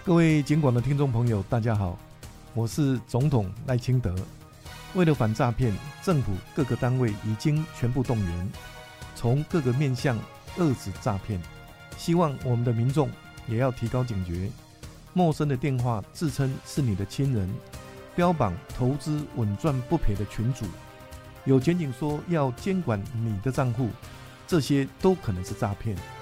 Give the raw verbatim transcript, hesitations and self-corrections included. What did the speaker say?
各位警广的听众朋友，大家好，我是总统赖清德。为了反诈骗，政府各个单位已经全部动员，从各个面向遏止诈骗。希望我们的民众也要提高警觉，陌生的电话自称是你的亲人，标榜投资稳赚不赔的群组，有检警说要监管你的账户，这些都可能是诈骗。